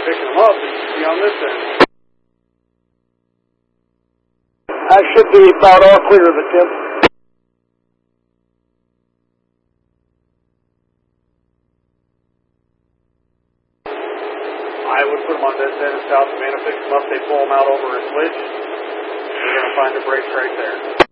picking them up. You should be on this end. I should be about all clear of it, Tim. I would put them on this end and South Savannah, pick them up. They pull them out over a switch. You're going to find a brace right there.